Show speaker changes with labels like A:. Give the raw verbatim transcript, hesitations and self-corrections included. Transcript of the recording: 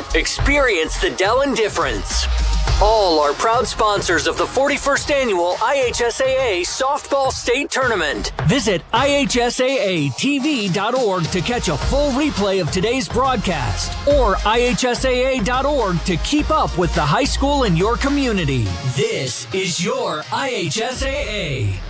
A: Experience the Dellin difference. All are proud sponsors of the forty-first Annual I H S A A Softball State Tournament. Visit I H S A A T V dot org to catch a full replay of today's broadcast, or I H S A A dot org to keep up with the high school in your community. This is your I H S A A.